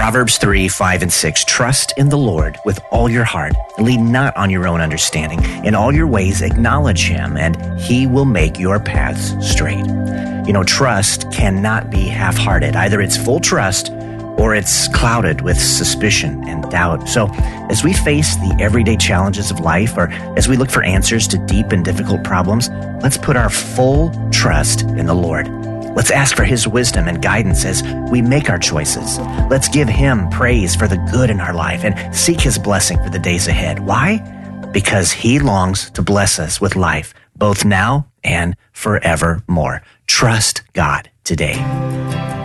Proverbs 3, 5, and 6. Trust in the Lord with all your heart. Lean not on your own understanding. In all your ways acknowledge him, and he will make your paths straight. You know, trust cannot be half-hearted. Either it's full trust or it's clouded with suspicion and doubt. So as we face the everyday challenges of life, or as we look for answers to deep and difficult problems, let's put our full trust in the Lord. Let's ask for his wisdom and guidance as we make our choices. Let's give him praise for the good in our life and seek his blessing for the days ahead. Why? Because he longs to bless us with life, both now and forevermore. Trust God today.